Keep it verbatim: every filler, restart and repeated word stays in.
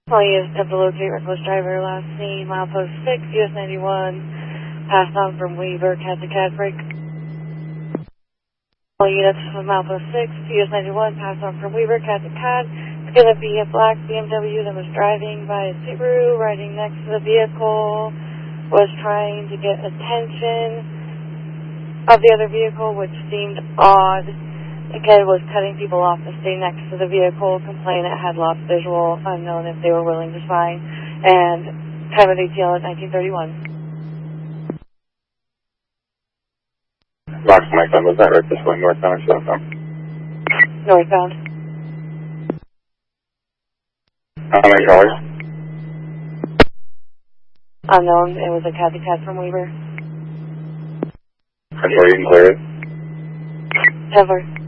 All you have to locate reckless driver, last seen, milepost six, U S ninety-one, passed on from Weaver, cat to cat break. All units from milepost six, U S ninety-one, passed on from Weaver, cat to cat. It's going to be a black B M W that was driving by a Subaru, riding next to the vehicle, was trying to get attention of the other vehicle, which seemed odd. The kid was cutting people off to stay next to the vehicle, complained it had lost visual, unknown if they were willing to sign, and time of A T L at nineteen thirty-one. Box Mike, was that right this way, northbound or southbound? Northbound. How many callers? Unknown, it was a cat to cat from Weaver. Before you can clear it? Ever.